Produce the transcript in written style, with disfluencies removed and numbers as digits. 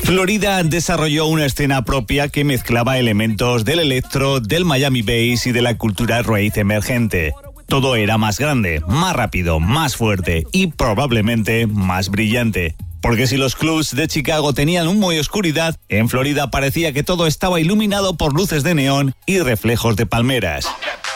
Florida desarrolló una escena propia que mezclaba elementos del electro, del Miami Bass y de la cultura rave emergente. Todo era más grande, más rápido, más fuerte y probablemente más brillante. Porque si los clubs de Chicago tenían humo y oscuridad, en Florida parecía que todo estaba iluminado por luces de neón y reflejos de palmeras.